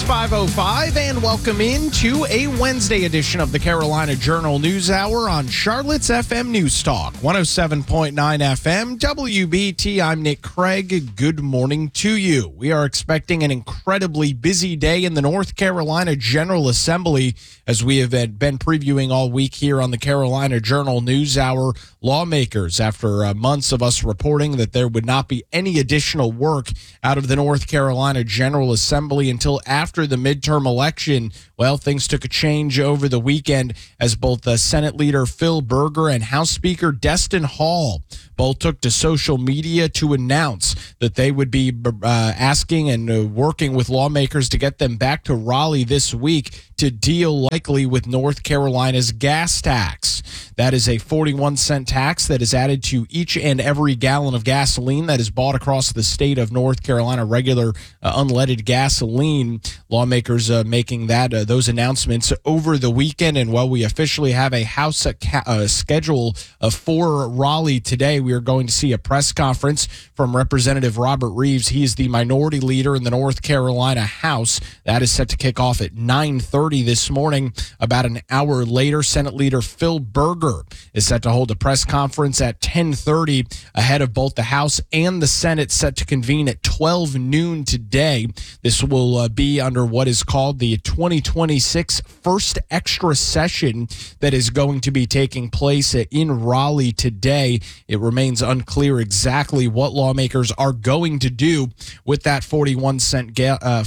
5:05, and welcome into a Wednesday edition of the Carolina Journal News Hour on Charlotte's FM News Talk, 107.9 FM, WBT. I'm Nick Craig. Good morning to you. We are expecting an incredibly busy day in the North Carolina General Assembly, as we have been previewing all week here on the Carolina Journal News Hour. Lawmakers, after months of us reporting that there would not be any additional work out of the North Carolina General Assembly until after the midterm election, well, things took a change over the weekend as both Senate Leader Phil Berger and House Speaker Destin Hall both took to social media to announce that they would be asking and working with lawmakers to get them back to Raleigh this week to deal likely with North Carolina's gas tax. That is a 41-cent tax that is added to each and every gallon of gasoline that is bought across the state of North Carolina, regular unleaded gasoline. Lawmakers making those announcements over the weekend. And while we officially have a House schedule for Raleigh today, we are going to see a press conference from Representative Robert Reeves. He is the minority leader in the North Carolina House. That is set to kick off at 9:30 this morning. About an hour later, Senate Leader Phil Berger is set to hold a press conference at 10:30 ahead of both the House and the Senate, set to convene at 12 noon today. This will be under what is called the 2026 first extra session that is going to be taking place in Raleigh today. It remains unclear exactly what lawmakers are going to do with that 41-cent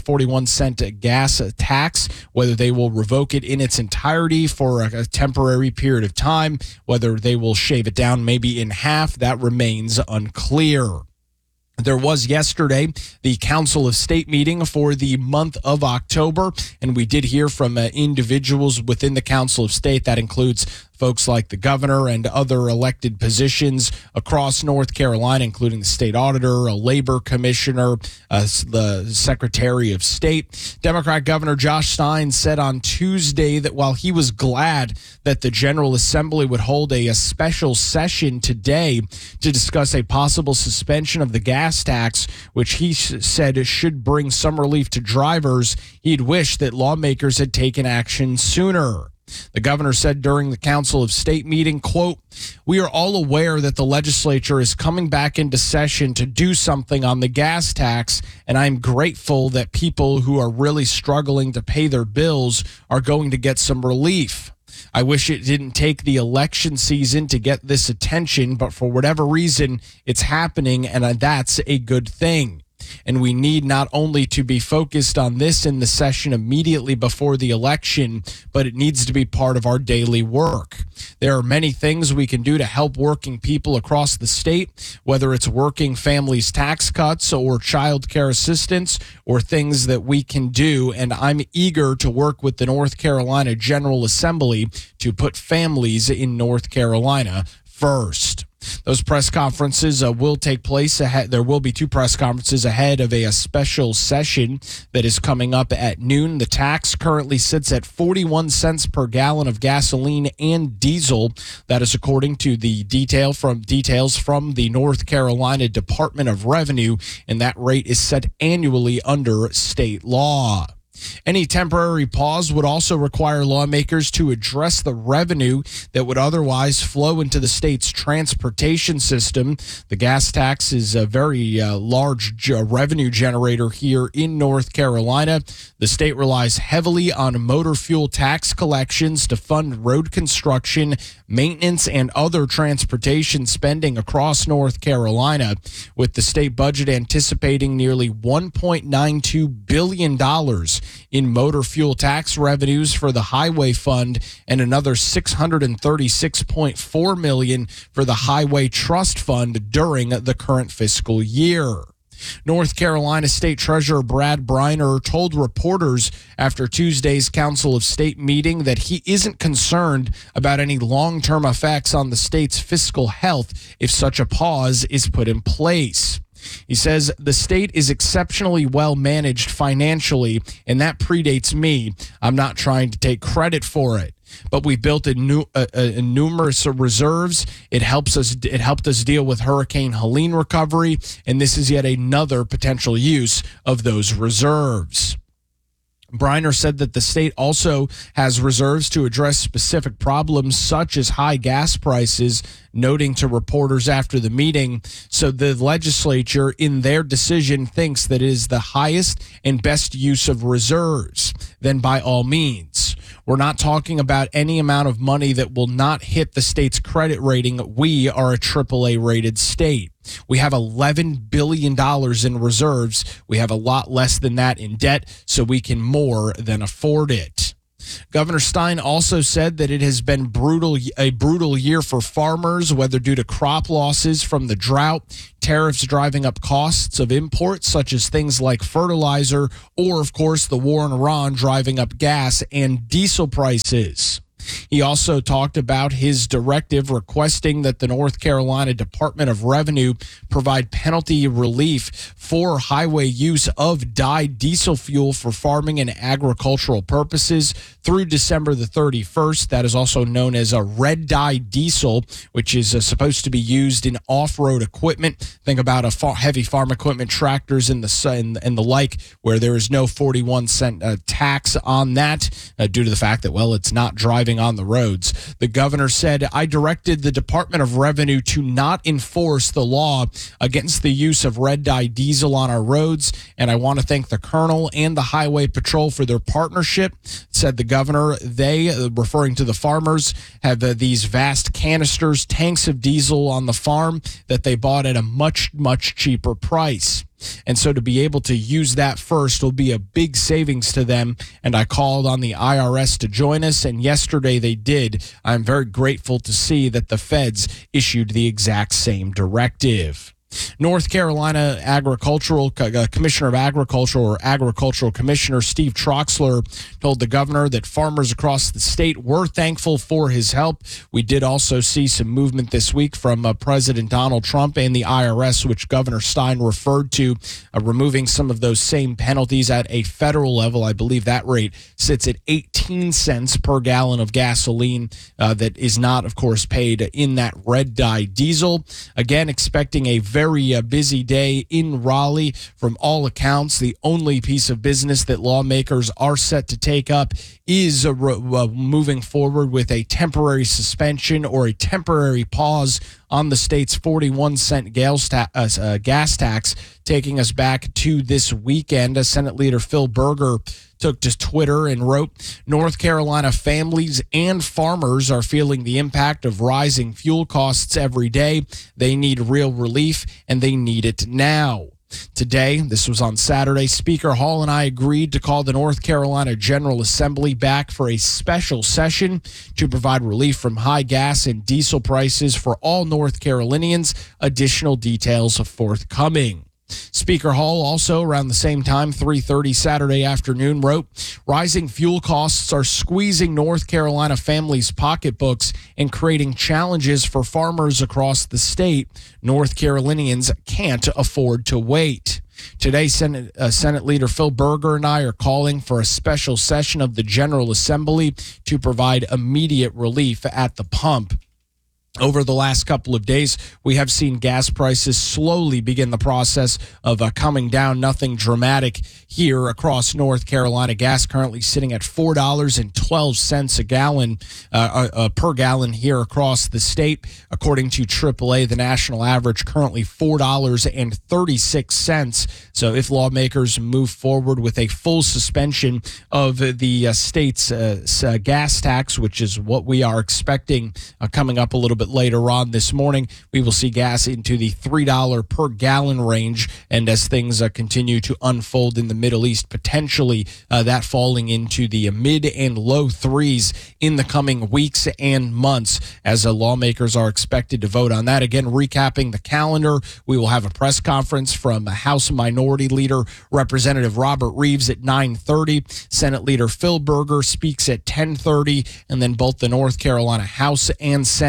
gas tax, whether they will revoke it in its entirety for a temporary period of time, whether they will shave it down maybe in half. That remains unclear. There was yesterday the Council of State meeting for the month of October, and we did hear from individuals within the Council of State. That includes folks like the governor and other elected positions across North Carolina, including the state auditor, a labor commissioner, the Secretary of State. Democrat Governor Josh Stein said on Tuesday that while he was glad that the General Assembly would hold a special session today to discuss a possible suspension of the gas tax, which he said should bring some relief to drivers, he'd wish that lawmakers had taken action sooner. The governor said during the Council of State meeting, quote, "We are all aware that the legislature is coming back into session to do something on the gas tax, and I'm grateful that people who are really struggling to pay their bills are going to get some relief. I wish it didn't take the election season to get this attention, but for whatever reason, it's happening, and that's a good thing. And we need not only to be focused on this in the session immediately before the election, but it needs to be part of our daily work. There are many things we can do to help working people across the state, whether it's working families' tax cuts or child care assistance or things that we can do. And I'm eager to work with the North Carolina General Assembly to put families in North Carolina first." Those press conferences will take place ahead. There will be two press conferences ahead of a special session that is coming up at noon. The tax currently sits at 41 cents per gallon of gasoline and diesel. That is according to the details from the North Carolina Department of Revenue, and that rate is set annually under state law. Any temporary pause would also require lawmakers to address the revenue that would otherwise flow into the state's transportation system. The gas tax is a very large revenue generator here in North Carolina. The state relies heavily on motor fuel tax collections to fund road construction, maintenance, and other transportation spending across North Carolina, with the state budget anticipating nearly $1.92 billion in motor fuel tax revenues for the Highway Fund and another $636.4 million for the Highway Trust Fund during the current fiscal year. North Carolina State Treasurer Brad Briner told reporters after Tuesday's Council of State meeting that he isn't concerned about any long-term effects on the state's fiscal health if such a pause is put in place. He says the state is exceptionally well managed financially, and that predates me. I'm not trying to take credit for it. But we built numerous reserves. It helped us deal with Hurricane Helene recovery, and this is yet another potential use of those reserves. Briner said that the state also has reserves to address specific problems such as high gas prices, noting to reporters after the meeting. So the legislature, in their decision, thinks that it is the highest and best use of reserves. Then by all means. We're not talking about any amount of money that will not hit the state's credit rating. We are a AAA rated state. We have $11 billion in reserves. We have a lot less than that in debt, so we can more than afford it. Governor Stein also said that it has been a brutal year for farmers, whether due to crop losses from the drought, tariffs driving up costs of imports such as things like fertilizer, or, of course, the war in Iran driving up gas and diesel prices. He also talked about his directive requesting that the North Carolina Department of Revenue provide penalty relief for highway use of dyed diesel fuel for farming and agricultural purposes through December the 31st. That is also known as a red dye diesel, which is supposed to be used in off-road equipment. Think about heavy farm equipment, tractors and the like, where there is no 41-cent tax on that due to the fact that, well, it's not driving on the roads. The governor said, I directed the Department of Revenue to not enforce the law against the use of red dye diesel on our roads, and I want to thank the colonel and the highway patrol for their partnership, said the governor. They, referring to the farmers, have these vast canisters, tanks of diesel on the farm that they bought at a much, much cheaper price. And so to be able to use that first will be a big savings to them. And I called on the IRS to join us, and yesterday they did. I'm very grateful to see that the feds issued the exact same directive. North Carolina Agricultural Commissioner of Agriculture, or Agricultural Commissioner Steve Troxler, told the governor that farmers across the state were thankful for his help. We did also see some movement this week from President Donald Trump and the IRS, which Governor Stein referred to, removing some of those same penalties at a federal level. I believe that rate sits at 18 cents per gallon of gasoline that is not, of course, paid in that red dye diesel. Again, expecting a very busy day in Raleigh. From all accounts, the only piece of business that lawmakers are set to take up is moving forward with a temporary suspension or a temporary pause on the state's 41-cent gas tax, taking us back to this weekend. Senate Leader Phil Berger took to Twitter and wrote, North Carolina families and farmers are feeling the impact of rising fuel costs every day. They need real relief, and they need it now. Today, this was on Saturday, Speaker Hall and I agreed to call the North Carolina General Assembly back for a special session to provide relief from high gas and diesel prices for all North Carolinians. Additional details are forthcoming. Speaker Hall also around the same time, 3:30 Saturday afternoon, wrote, rising fuel costs are squeezing North Carolina families' pocketbooks and creating challenges for farmers across the state. North Carolinians can't afford to wait. Today, Senate Leader Phil Berger and I are calling for a special session of the General Assembly to provide immediate relief at the pump. Over the last couple of days, we have seen gas prices slowly begin the process of coming down. Nothing dramatic here across North Carolina. Gas currently sitting at $4.12 a gallon per gallon here across the state. According to AAA, the national average currently $4.36. So if lawmakers move forward with a full suspension of the state's gas tax, which is what we are expecting coming up a little bit later on this morning, we will see gas into the $3 per gallon range. And as things continue to unfold in the Middle East, potentially that falling into the mid and low threes in the coming weeks and months as lawmakers are expected to vote on that. Again, recapping the calendar, we will have a press conference from House Minority Leader Representative Robert Reeves at 9:30. Senate Leader Phil Berger speaks at 10:30, and then both the North Carolina House and Senate will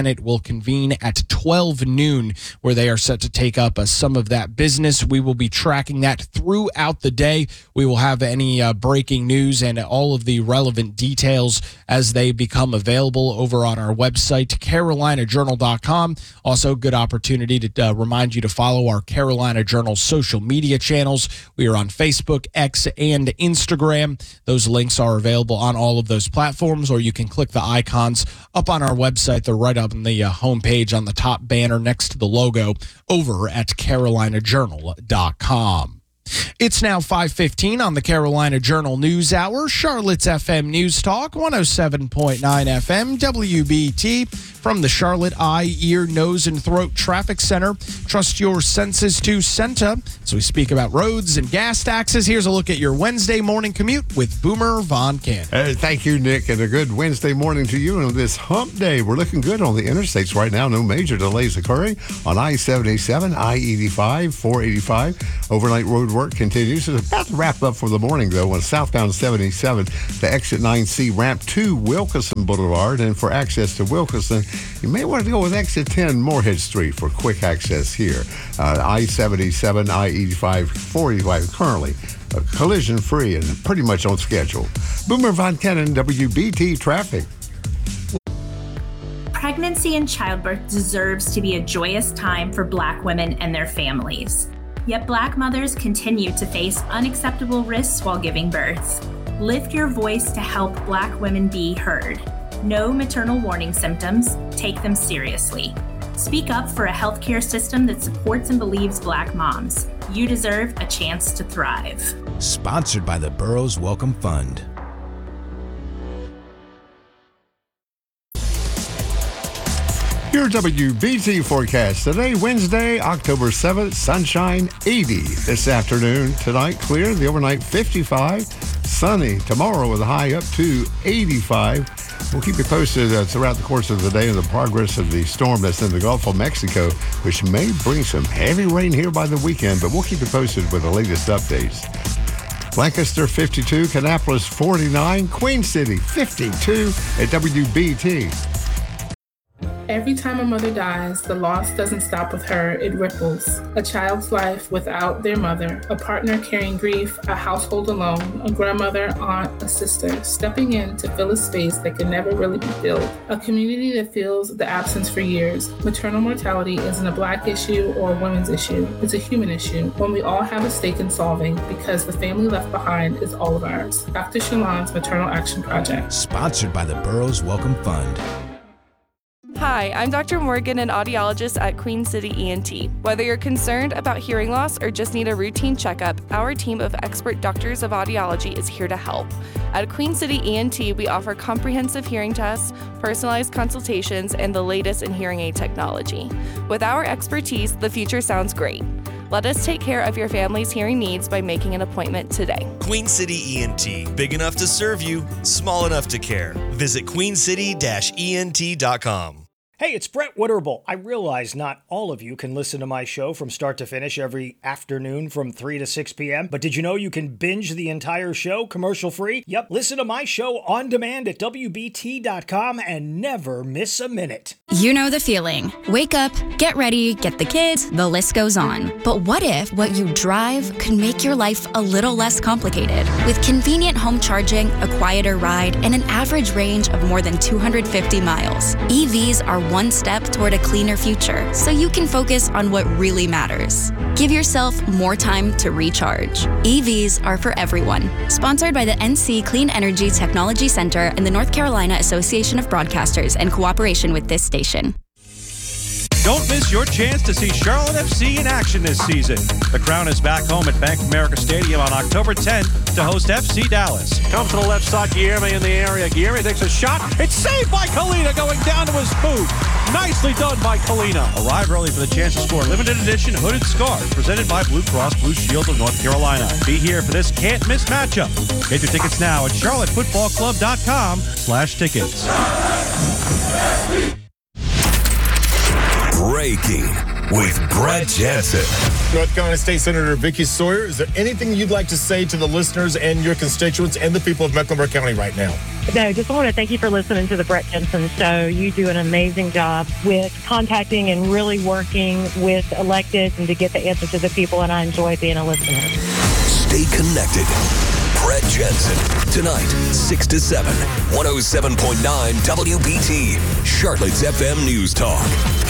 convene at 12 noon, where they are set to take up some of that business. We will be tracking that throughout the day. We will have any breaking news and all of the relevant details as they become available over on our website, carolinajournal.com. Also, good opportunity to remind you to follow our Carolina Journal social media channels. We are on Facebook, X, and Instagram. Those links are available on all of those platforms, or you can click the icons up on our website. They're right up on the homepage on the top banner next to the logo over at carolinajournal.com. It's now 5:15 on the Carolina Journal News Hour, Charlotte's FM News Talk, 107.9 FM, WBT, from the Charlotte Eye, Ear, Nose, and Throat Traffic Center. Trust your senses to CENTA. As we speak about roads and gas taxes, here's a look at your Wednesday morning commute with Boomer Von Cannon. Thank you, Nick, and a good Wednesday morning to you. And on this hump day, we're looking good on the interstates right now. No major delays occurring on I-77, I-85, 485. Overnight road work continues. It's about to wrap up for the morning, though, on southbound 77, the exit 9C ramp to Wilkinson Boulevard. And for access to Wilkinson, you may want to go with exit 10 Moorhead Street for quick access here. I-77, I-85, 485 currently collision-free and pretty much on schedule. Boomer Von Cannon, WBT Traffic. Pregnancy and childbirth deserves to be a joyous time for Black women and their families. Yet Black mothers continue to face unacceptable risks while giving birth. Lift your voice to help Black women be heard. Know maternal warning symptoms, take them seriously. Speak up for a healthcare system that supports and believes Black moms. You deserve a chance to thrive. Sponsored by the Burroughs Welcome Fund. Your WBT forecast today, Wednesday, October 7th, sunshine 80 this afternoon. Tonight, clear, the overnight 55, sunny tomorrow with a high up to 85. We'll keep you posted throughout the course of the day on the progress of the storm that's in the Gulf of Mexico, which may bring some heavy rain here by the weekend, but we'll keep you posted with the latest updates. Lancaster 52, Kannapolis 49, Queen City 52 at WBT. Every time a mother dies, the loss doesn't stop with her, it ripples. A child's life without their mother, a partner carrying grief, a household alone, a grandmother, aunt, a sister, stepping in to fill a space that can never really be filled. A community that feels the absence for years. Maternal mortality isn't a Black issue or a women's issue, it's a human issue, one we all have a stake in solving because the family left behind is all of ours. Dr. Shalon's Maternal Action Project. Sponsored by the Burroughs Welcome Fund. Hi, I'm Dr. Morgan, an audiologist at Queen City ENT. Whether you're concerned about hearing loss or just need a routine checkup, our team of expert doctors of audiology is here to help. At Queen City ENT, we offer comprehensive hearing tests, personalized consultations, and the latest in hearing aid technology. With our expertise, the future sounds great. Let us take care of your family's hearing needs by making an appointment today. Queen City ENT, big enough to serve you, small enough to care. Visit queencity-ent.com. Hey, it's Brett Witterbull. I realize not all of you can listen to my show from start to finish every afternoon from 3 to 6 p.m., but did you know you can binge the entire show commercial-free? Yep, listen to my show on demand at WBT.com and never miss a minute. You know the feeling. Wake up, get ready, get the kids, the list goes on. But what if what you drive could make your life a little less complicated? With convenient home charging, a quieter ride, and an average range of more than 250 miles, EVs are one step toward a cleaner future, so you can focus on what really matters. Give yourself more time to recharge. EVs are for everyone. Sponsored by the NC Clean Energy Technology Center and the North Carolina Association of Broadcasters in cooperation with this station. Don't miss your chance to see Charlotte FC in action this season. The Crown is back home at Bank of America Stadium on October 10th to host FC Dallas. Comes to the left side, Guilherme in the area. Guilherme takes a shot. It's saved by Kalina going down to his boot. Nicely done by Kalina. Arrive early for the chance to score limited edition hooded scarves presented by Blue Cross Blue Shield of North Carolina. Be here for this can't-miss matchup. Get your tickets now at charlottefootballclub.com/tickets. Breaking with Brett Jensen. North Carolina State Senator Vicky Sawyer, is there anything you'd like to say to the listeners and your constituents and the people of Mecklenburg County right now? No, just want to thank you for listening to the Brett Jensen Show. You do an amazing job with contacting and really working with electeds and to get the answer to the people, and I enjoy being a listener. Stay connected. Brett Jensen, tonight, 6 to 7, 107.9 WBT, Charlotte's FM News Talk.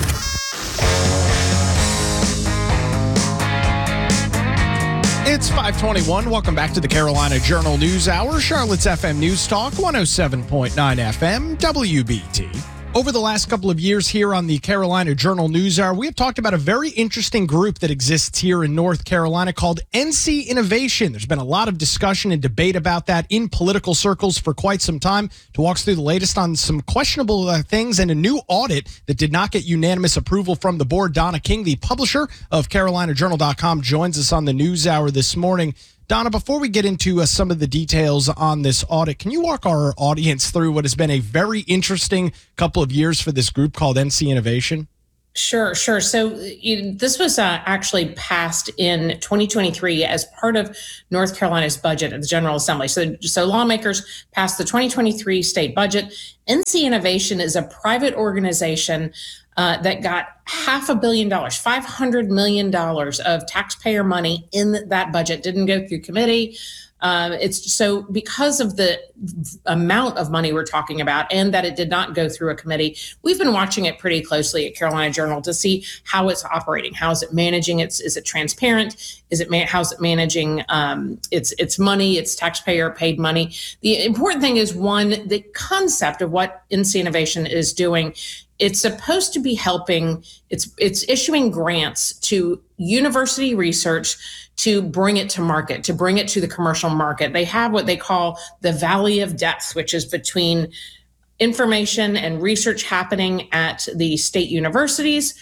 It's 5:21. Welcome back to the Carolina Journal News Hour, Charlotte's FM News Talk, 107.9 FM, WBT. Over the last couple of years here on the Carolina Journal News Hour, we have talked about a very interesting group that exists here in North Carolina called NC Innovation. There's been a lot of discussion and debate about that in political circles for quite some time. To walk us through the latest on some questionable things and a new audit that did not get unanimous approval from the board, Donna King, the publisher of CarolinaJournal.com, joins us on the News Hour this morning. Donna, before we get into some of the details on this audit, can you walk our audience through what has been a very interesting couple of years for this group called NC Innovation? Sure. So this was actually passed in 2023 as part of North Carolina's budget at the General Assembly. So lawmakers passed the 2023 state budget. NC Innovation is a private organization that got $500 million, $500 million of taxpayer money in that budget. Didn't go through committee. It's so because of the amount of money we're talking about and that it did not go through a committee, we've been watching it pretty closely at Carolina Journal to see how it's operating. How is it managing? Is it transparent? How's it managing its money, its taxpayer paid money? The important thing is, one, the concept of what NC Innovation is doing. It's supposed to be helping, it's issuing grants to university research to bring it to market, to bring it to the commercial market. They have what they call the Valley of Depth, which is between information and research happening at the state universities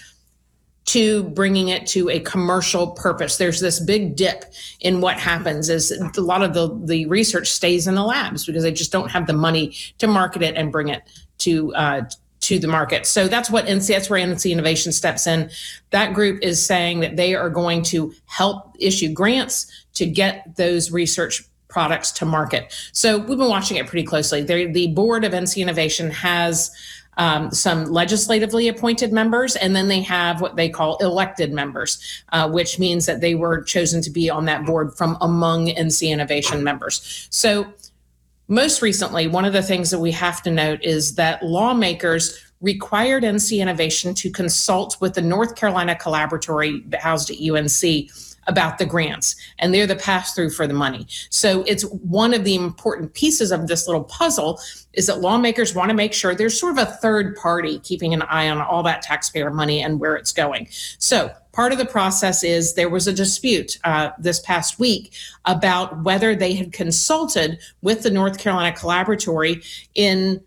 to bringing it to a commercial purpose. There's this big dip in what happens is a lot of the research stays in the labs because they just don't have the money to market it and bring it to the market. So that's where NC Innovation steps in. That group is saying that they are going to help issue grants to get those research products to market. So we've been watching it pretty closely. The board of NC Innovation has some legislatively appointed members, and then they have what they call elected members, which means that they were chosen to be on that board from among NC Innovation members. So most recently, one of the things that we have to note is that lawmakers required NC Innovation to consult with the North Carolina Collaboratory housed at UNC about the grants, and they're the pass-through for the money. So it's one of the important pieces of this little puzzle is that lawmakers want to make sure there's sort of a third party keeping an eye on all that taxpayer money and where it's going. So part of the process is there was a dispute this past week about whether they had consulted with the North Carolina Collaboratory in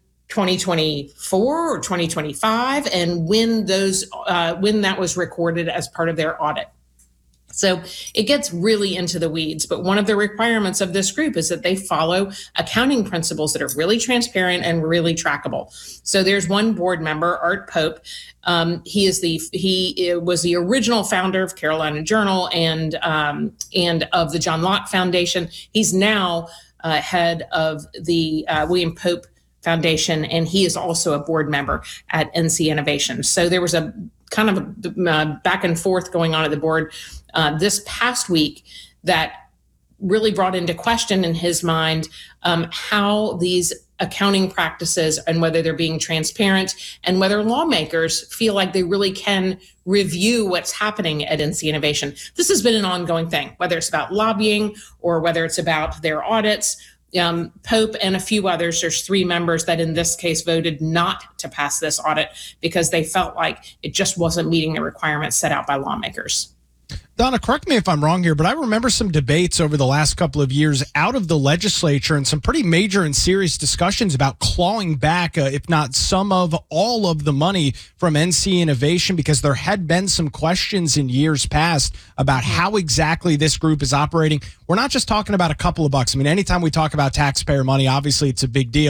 2024 or 2025, and when that was recorded as part of their audit. So it gets really into the weeds, but one of the requirements of this group is that they follow accounting principles that are really transparent and really trackable. So there's one board member, Art Pope. He was the original founder of Carolina Journal and of the John Locke Foundation. He's now head of the William Pope Foundation, and he is also a board member at NC Innovation. So there was a kind of a back and forth going on at the board this past week that really brought into question in his mind how these accounting practices and whether they're being transparent and whether lawmakers feel like they really can review what's happening at NC Innovation. This has been an ongoing thing, whether it's about lobbying or whether it's about their audits. Pope and a few others, there's 3 members that in this case voted not to pass this audit because they felt like it just wasn't meeting the requirements set out by lawmakers. Donna, correct me if I'm wrong here, but I remember some debates over the last couple of years out of the legislature and some pretty major and serious discussions about clawing back, if not some of all of the money from NC Innovation, because there had been some questions in years past about how exactly this group is operating. We're not just talking about a couple of bucks. I mean, anytime we talk about taxpayer money, obviously it's a big deal. But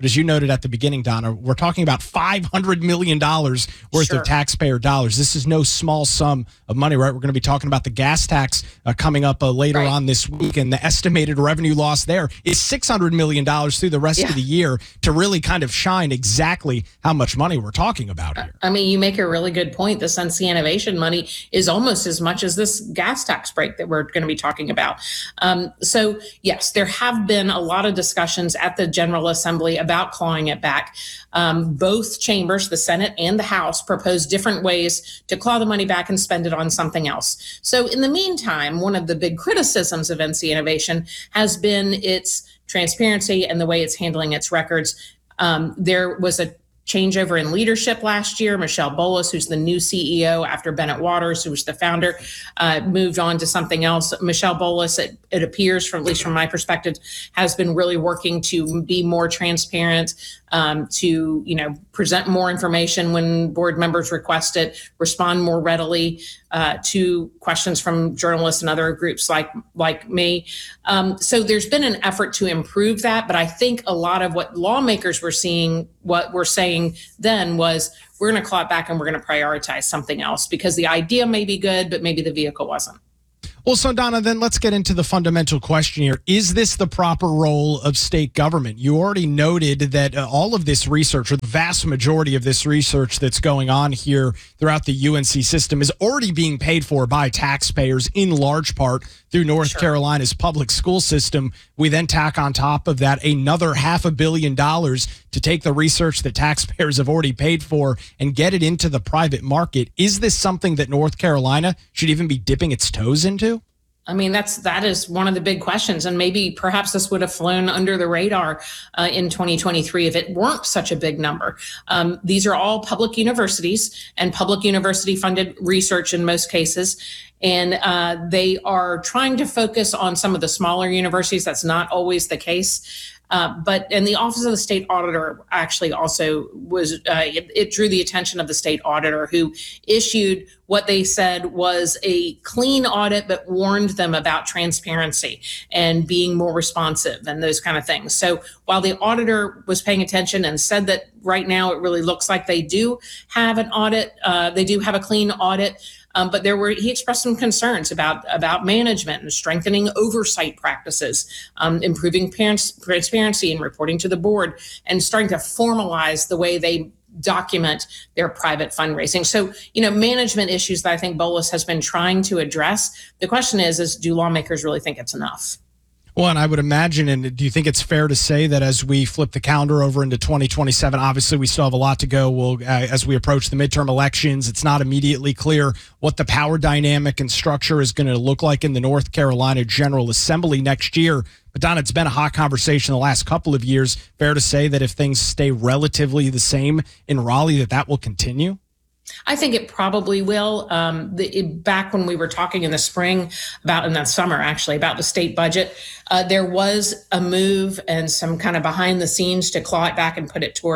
But as you noted at the beginning, Donna, we're talking about $500 million worth of taxpayer dollars. This is no small sum of money, right? We're going to be talking about the gas tax coming up later on this week, and the estimated revenue loss there is $600 million through the rest of the year to really kind of shine exactly how much money we're talking about here. I mean, you make a really good point. This NC Innovation money is almost as much as this gas tax break that we're going to be talking about. So, yes, there have been a lot of discussions at the General Assembly about clawing it back. Both chambers, the Senate and the House, proposed different ways to claw the money back and spend it on something else. So in the meantime, one of the big criticisms of NC Innovation has been its transparency and the way it's handling its records. There was a changeover in leadership last year. Michelle Bolus, who's the new CEO after Bennett Waters, who was the founder, moved on to something else. Michelle Bolus, it appears, from at least from my perspective, has been really working to be more transparent, to present more information when board members request it, respond more readily to questions from journalists and other groups like me. So there's been an effort to improve that, but I think a lot of what lawmakers were saying then was, we're going to claw it back and we're going to prioritize something else, because the idea may be good, but maybe the vehicle wasn't. Well, so Donna, then let's get into the fundamental question here. Is this the proper role of state government? You already noted that all of this research, or the vast majority of this research that's going on here throughout the UNC system, is already being paid for by taxpayers in large part through North Carolina's public school system. We then tack on top of that another $500 million to take the research that taxpayers have already paid for and get it into the private market. Is this something that North Carolina should even be dipping its toes into? I mean, that is one of the big questions, and maybe perhaps this would have flown under the radar in 2023 if it weren't such a big number. These are all public universities and public university funded research in most cases, and they are trying to focus on some of the smaller universities. That's not always the case. And the Office of the State Auditor actually also was, it drew the attention of the state auditor, who issued what they said was a clean audit, but warned them about transparency and being more responsive and those kind of things. So while the auditor was paying attention and said that right now it really looks like they do have an audit, they do have a clean audit, but he expressed some concerns about management and strengthening oversight practices, improving transparency and reporting to the board, and starting to formalize the way they document their private fundraising. So, management issues that I think Bolus has been trying to address. The question is do lawmakers really think it's enough? Well, and I would imagine, and do you think it's fair to say that as we flip the calendar over into 2027, obviously we still have a lot to go. As we approach the midterm elections, it's not immediately clear what the power dynamic and structure is going to look like in the North Carolina General Assembly next year. But Don, it's been a hot conversation the last couple of years. Fair to say that if things stay relatively the same in Raleigh, that will continue? I think it probably will. Back when we were talking in the spring in that summer, actually, about the state budget, there was a move and some kind of behind the scenes to claw it back and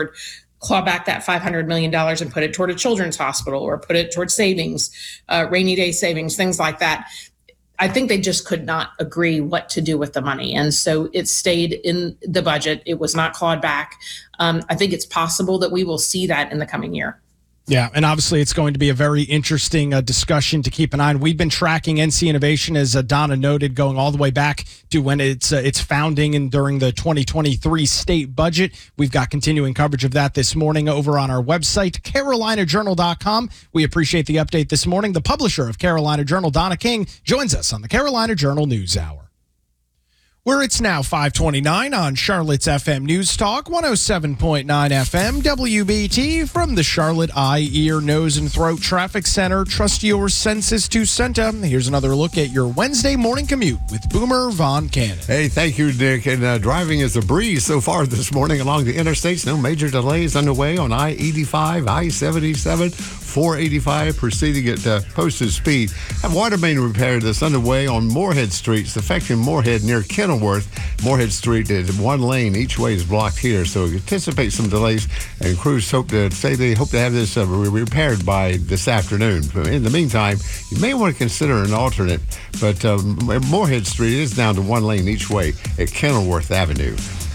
claw back that $500 million and put it toward a children's hospital, or put it toward savings, rainy day savings, things like that. I think they just could not agree what to do with the money. And so it stayed in the budget. It was not clawed back. I think it's possible that we will see that in the coming year. Yeah, and obviously it's going to be a very interesting discussion to keep an eye on. We've been tracking NC Innovation, as Donna noted, going all the way back to when its founding and during the 2023 state budget. We've got continuing coverage of that this morning over on our website, carolinajournal.com. We appreciate the update this morning. The publisher of Carolina Journal, Donna King, joins us on the Carolina Journal News Hour, where it's now 5:29 on Charlotte's FM News Talk, 107.9 FM, WBT, from the Charlotte Eye, Ear, Nose, and Throat Traffic Center. Trust your senses to Centa. Here's another look at your Wednesday morning commute with Boomer Von Cannon. Hey, thank you, Nick. And driving is a breeze so far this morning along the interstates. No major delays underway on I-85, I-77, 485, proceeding at posted speed. Have water main repair that's underway on Moorhead Street. It's affecting Moorhead near Kenilworth. Moorhead Street is one lane each way is blocked here, so anticipate some delays, and crews hope to have this repaired by this afternoon. But in the meantime, you may want to consider an alternate, but Moorhead Street is down to one lane each way at Kenilworth Avenue.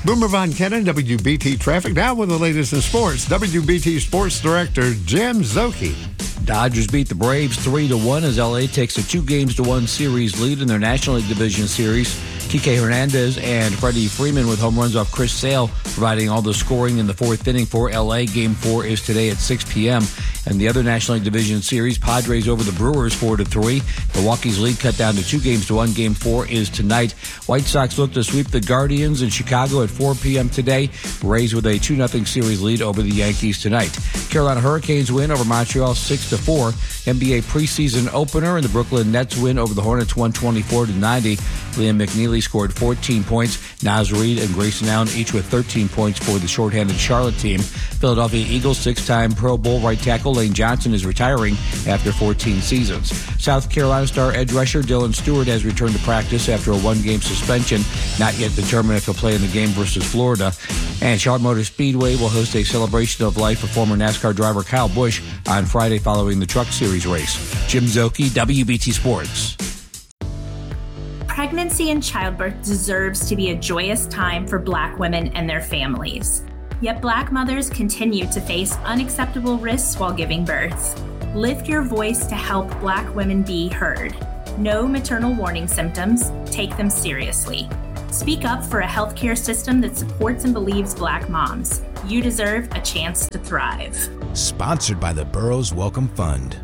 Boomer Von Kennan, WBT Traffic. Now with the latest in sports, WBT Sports Director Jim Zoki. Dodgers beat the Braves 3-1 as LA takes a 2-1 series lead in their National League Division Series. Kike Hernandez and Freddie Freeman with home runs off Chris Sale, providing all the scoring in the fourth inning for LA. Game 4 is today at 6 p.m. And the other National League Division Series, Padres over the Brewers 4-3. Milwaukee's lead cut down to 2-1. Game 4 is tonight. White Sox look to sweep the Guardians in Chicago at 4 p.m. today. Rays with a 2-0 series lead over the Yankees tonight. Carolina Hurricanes win over Montreal 6-4. NBA preseason opener, and the Brooklyn Nets win over the Hornets 124-90. Liam McNeely scored 14 points. Naz Reid and Grayson Allen each with 13 points for the shorthanded Charlotte team. Philadelphia Eagles 6-time Pro Bowl right tackle Lane Johnson is retiring after 14 seasons. South Carolina star edge rusher Dylan Stewart has returned to practice after a 1-game suspension. Not yet determined if he'll play in the game versus Florida. And Charlotte Motor Speedway will host a celebration of life for former NASCAR driver Kyle Busch on Friday following the Truck Series race. Jim Zoki, WBT Sports. Pregnancy and childbirth deserves to be a joyous time for Black women and their families. Yet Black mothers continue to face unacceptable risks while giving birth. Lift your voice to help Black women be heard. Know maternal warning symptoms, take them seriously. Speak up for a healthcare system that supports and believes Black moms. You deserve a chance to thrive. Sponsored by the Burroughs Welcome Fund.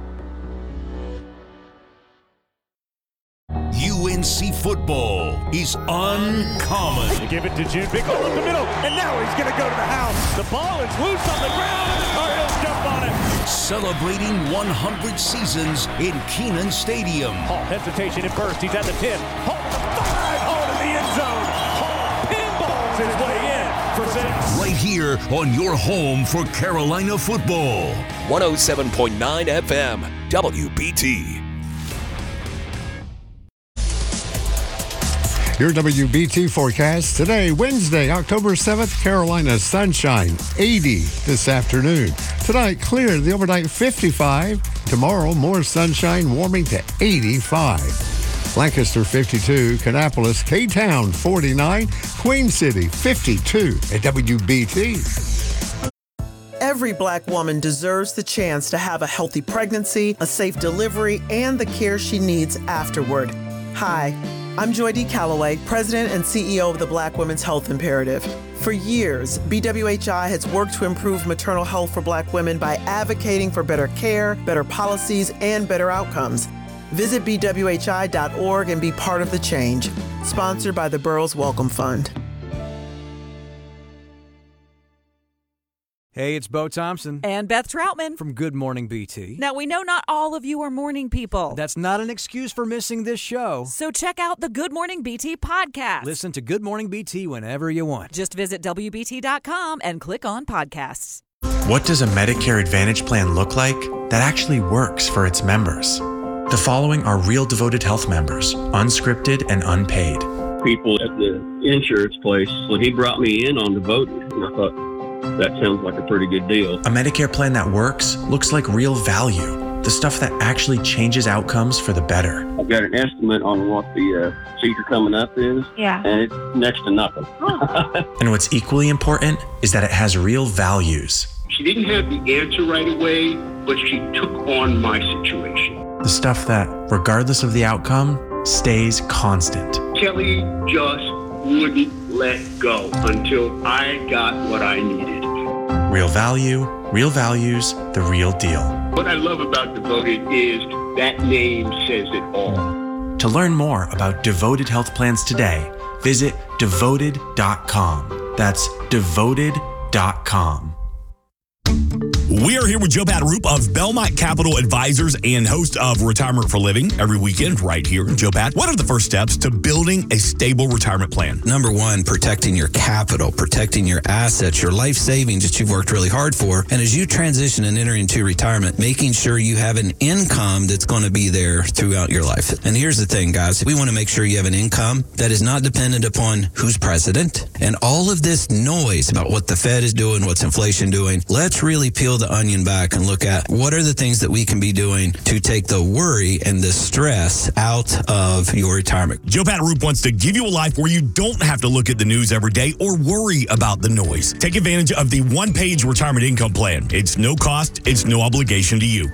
UNC football is uncommon. They give it to Jude. Big hole in the middle, and now he's going to go to the house. The ball is loose on the ground, and the Cardinals jump on it. Celebrating 100 seasons in Kenan Stadium. Hall hesitation at first. He's at the 10. Hall to the 5. Hall to the end zone. Hall pinballs his way in for 6. Right here on your home for Carolina football. 107.9 FM, WBT. Your WBT forecast today, Wednesday, October 7th, Carolina sunshine, 80 this afternoon. Tonight, clear, the overnight 55. Tomorrow, more sunshine, warming to 85. Lancaster 52, Kannapolis, K-Town 49, Queen City 52 at WBT. Every Black woman deserves the chance to have a healthy pregnancy, a safe delivery, and the care she needs afterward. Hi, I'm Joy D. Calloway, President and CEO of the Black Women's Health Imperative. For years, BWHI has worked to improve maternal health for Black women by advocating for better care, better policies, and better outcomes. Visit bwhi.org and be part of the change. Sponsored by the Burroughs Welcome Fund. Hey, it's Bo Thompson. And Beth Troutman. From Good Morning BT. Now, we know not all of you are morning people. That's not an excuse for missing this show. So check out the Good Morning BT podcast. Listen to Good Morning BT whenever you want. Just visit WBT.com and click on podcasts. What does a Medicare Advantage plan look like that actually works for its members? The following are real Devoted Health members, unscripted and unpaid. People at the insurance place, when he brought me in on Devoted, and I thought, that sounds like a pretty good deal. A Medicare plan that works looks like real value, the stuff that actually changes outcomes for the better. I've got an estimate on what the procedure coming up is, and it's next to nothing. And what's equally important is that it has real values. She didn't have the answer right away, but she took on my situation. The stuff that, regardless of the outcome, stays constant. Kelly just wouldn't let go until I got what I needed. Real value, real values, the real deal. What I love about Devoted is that name says it all. To learn more about Devoted Health Plans today, visit devoted.com. That's devoted.com. We are here with Joe Pat-Roop of Belmont Capital Advisors and host of Retirement for Living every weekend right here. Joe Pat, what are the first steps to building a stable retirement plan? Number one, protecting your capital, protecting your assets, your life savings that you've worked really hard for. And as you transition and enter into retirement, making sure you have an income that's going to be there throughout your life. And here's the thing, guys. We want to make sure you have an income that is not dependent upon who's president and all of this noise about what the Fed is doing, what's inflation doing. Let's really peel the onion back and look at what are the things that we can be doing to take the worry and the stress out of your retirement. Joe Pat Roop wants to give you a life where you don't have to look at the news every day or worry about the noise. Take advantage of the one-page retirement income plan. It's no cost, it's no obligation to you.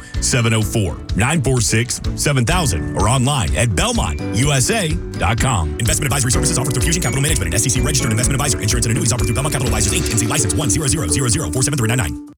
704-946-7000 or online at BelmontUSA.com. Investment advisory services offered through Fusion Capital Management, an SEC registered investment advisor. Insurance and annuities offered through Belmont Capital Advisors, Inc. NC license 100004739.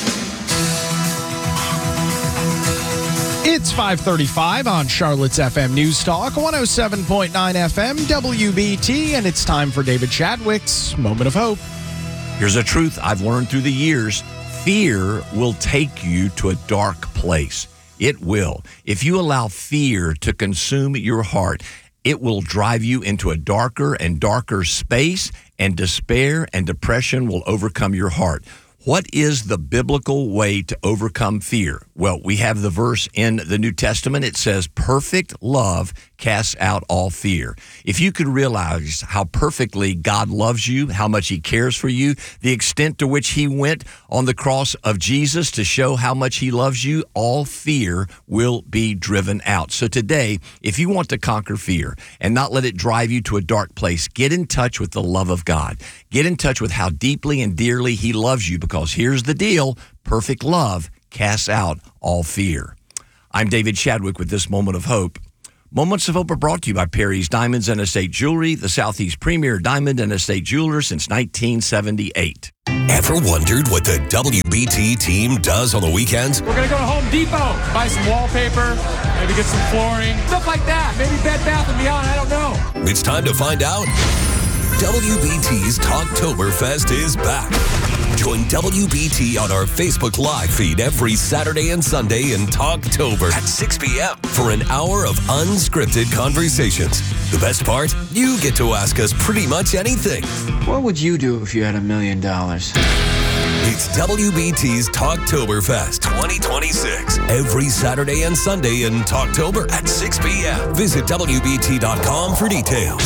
It's 5:35 on Charlotte's FM News Talk, 107.9 FM, WBT, and it's time for David Chadwick's Moment of Hope. Here's a truth I've learned through the years. Fear will take you to a dark place. It will. If you allow fear to consume your heart, it will drive you into a darker and darker space, and despair and depression will overcome your heart. What is the biblical way to overcome fear? Well, we have the verse in the New Testament. It says, perfect love casts out all fear. If you could realize how perfectly God loves you, how much he cares for you, the extent to which he went on the cross of Jesus to show how much he loves you, all fear will be driven out. So today, if you want to conquer fear and not let it drive you to a dark place, get in touch with the love of God. Get in touch with how deeply and dearly he loves you, because here's the deal. Perfect love casts out all fear. I'm David Chadwick with this Moment of Hope. Moments of Hope are brought to you by Perry's Diamonds and Estate Jewelry, the Southeast premier diamond and estate jeweler since 1978. Ever wondered what the WBT team does on the weekends? We're going to go to Home Depot, buy some wallpaper, maybe get some flooring, stuff like that. Maybe Bed Bath & Beyond, I don't know. It's time to find out. WBT's Talktoberfest is back. Join WBT on our Facebook Live feed every Saturday and Sunday in Talktober at 6 p.m. for an hour of unscripted conversations. The best part? You get to ask us pretty much anything. What would you do if you had $1 million? It's WBT's Talktoberfest 2026. Every Saturday and Sunday in Talktober at 6 p.m. Visit WBT.com for details.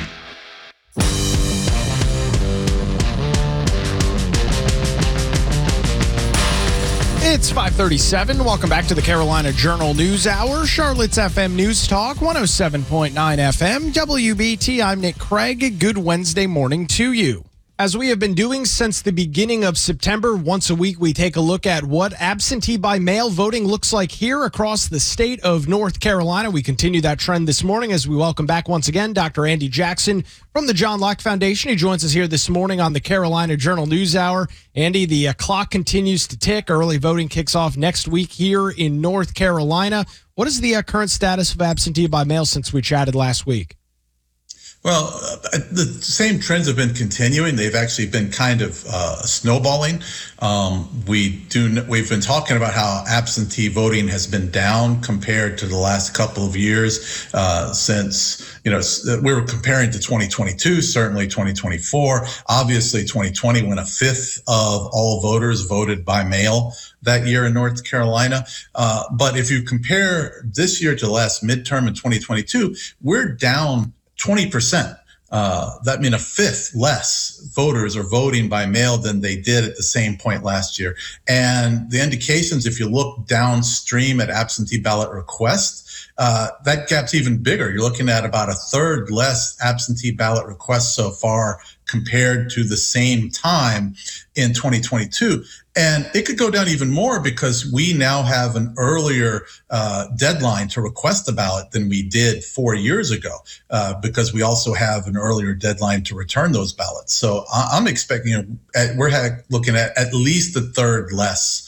It's 5:37. Welcome back to the Carolina Journal News Hour, Charlotte's FM News Talk, 107.9 FM, WBT. I'm Nick Craig. Good Wednesday morning to you. As we have been doing since the beginning of September, once a week we take a look at what absentee by mail voting looks like here across the state of North Carolina. We continue that trend this morning as we welcome back once again Dr. Andy Jackson from the John Locke Foundation. He joins us here this morning on the Carolina Journal News Hour. Andy, the clock continues to tick. Early voting kicks off next week here in North Carolina. What is the current status of absentee by mail since we chatted last week? Well, the same trends have been continuing. They've actually been kind of snowballing. We've been talking about how absentee voting has been down compared to the last couple of years since, we were comparing to 2022, certainly 2024. Obviously, 2020, when a fifth of all voters voted by mail that year in North Carolina. But if you compare this year to the last midterm in 2022, we're down 20%. That means a fifth less voters are voting by mail than they did at the same point last year. And the indications, if you look downstream at absentee ballot requests, that gap's even bigger. You're looking at about a third less absentee ballot requests so far compared to the same time in 2022. And it could go down even more because we now have an earlier deadline to request a ballot than we did 4 years ago, because we also have an earlier deadline to return those ballots. So I'm expecting, we're looking at least a third less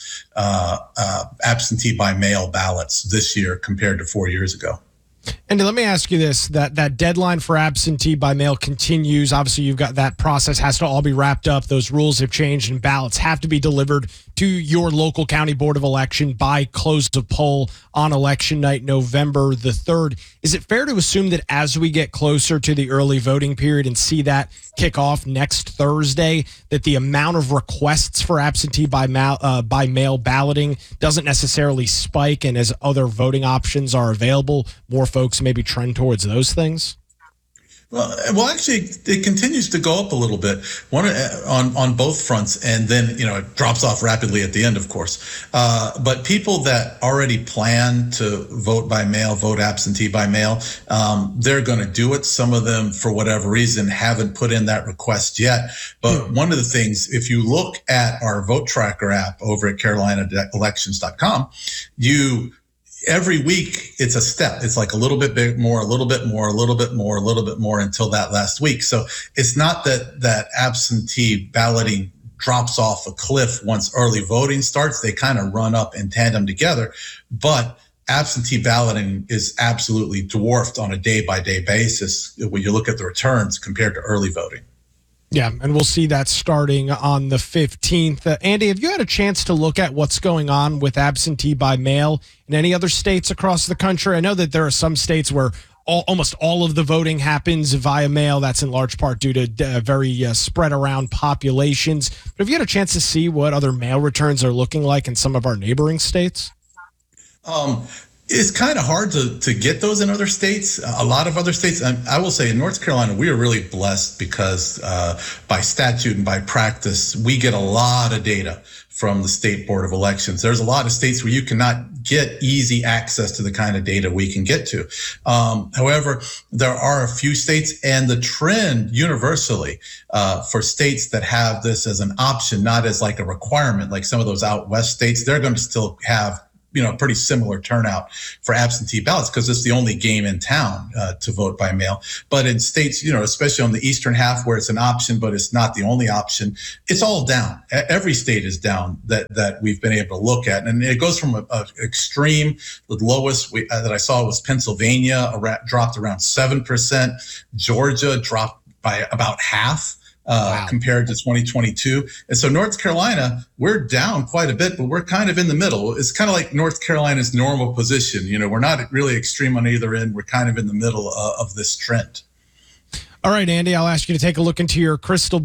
absentee by mail ballots this year compared to 4 years ago. Andy, let me ask you this, that deadline for absentee by mail continues. Obviously, you've got that process has to all be wrapped up. Those rules have changed and ballots have to be delivered to your local county board of election by close of poll on election night, November the 3rd. Is it fair to assume that as we get closer to the early voting period and see that kick off next Thursday, that the amount of requests for absentee by mail balloting doesn't necessarily spike, and as other voting options are available, more folks maybe trend towards those things? Well, actually, it continues to go up a little bit. On both fronts, and then it drops off rapidly at the end, of course. But people that already plan to vote by mail, vote absentee by mail, they're going to do it. Some of them, for whatever reason, haven't put in that request yet. But one of the things, if you look at our Vote Tracker app over at CarolinaElections.com, every week it's a step. It's like a little bit more, a little bit more, a little bit more, a little bit more until that last week. So it's not that absentee balloting drops off a cliff once early voting starts. They kind of run up in tandem together. But absentee balloting is absolutely dwarfed on a day-by-day basis when you look at the returns compared to early voting. Yeah, and we'll see that starting on the 15th. Andy, have you had a chance to look at what's going on with absentee by mail in any other states across the country? I know that there are some states where almost all of the voting happens via mail. That's in large part due to very spread around populations. But have you had a chance to see what other mail returns are looking like in some of our neighboring states? It's kind of hard to get those in other states. A lot of other states, I will say in North Carolina, we are really blessed because by statute and by practice, we get a lot of data from the State Board of Elections. There's a lot of states where you cannot get easy access to the kind of data we can get to. However, there are a few states, and the trend universally for states that have this as an option, not as like a requirement, like some of those out west states, they're going to still have pretty similar turnout for absentee ballots because it's the only game in town to vote by mail. But in states, especially on the eastern half where it's an option, but it's not the only option, it's all down. Every state is down that we've been able to look at. And it goes from a extreme, the lowest that I saw was Pennsylvania, dropped around 7%. Georgia dropped by about half. Compared to 2022. And so North Carolina, we're down quite a bit, but we're kind of in the middle. It's kind of like North Carolina's normal position. We're not really extreme on either end. We're kind of in the middle of this trend. All right, Andy, I'll ask you to take a look into your crystal